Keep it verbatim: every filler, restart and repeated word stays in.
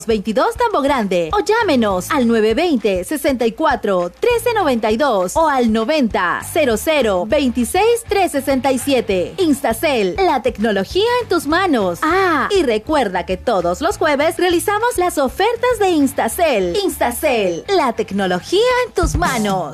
veintidós Tambo Grande o llámenos al nueve veinte, sesenta y cuatro, trece noventa y dos o al noventa, cero cero, veintiséis, trescientos sesenta y siete. Instacel, la tecnología en tus manos. Ah, y recuerda que todos los jueves realizamos las ofertas de Instacel. Instacel, la tecnología en tus manos.